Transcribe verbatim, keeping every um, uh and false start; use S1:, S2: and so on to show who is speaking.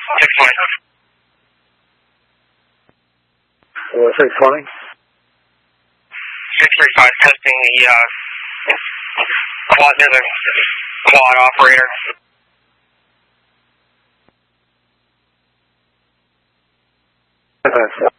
S1: six twenty.
S2: Uh, six twenty.
S1: six thirty-five, testing the uh, quad, near the quad operator.
S2: Okay.